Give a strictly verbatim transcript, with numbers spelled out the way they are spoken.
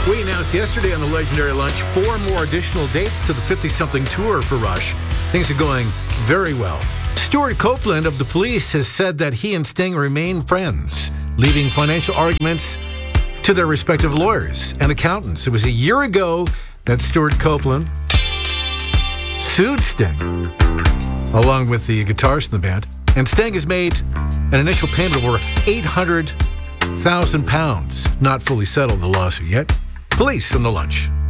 We announced yesterday on the Legendary Lunch four more additional dates to the fifty-something tour for Rush. Things are going very well. Stuart Copeland of The Police has said that he and Sting remain friends, leaving financial arguments to their respective lawyers and accountants. It was a year ago that Stuart Copeland sued Sting, along with the guitarist in the band. And Sting has made an initial payment of over eight hundred thousand pounds. Not fully settled the lawsuit yet. Police on the Lunch.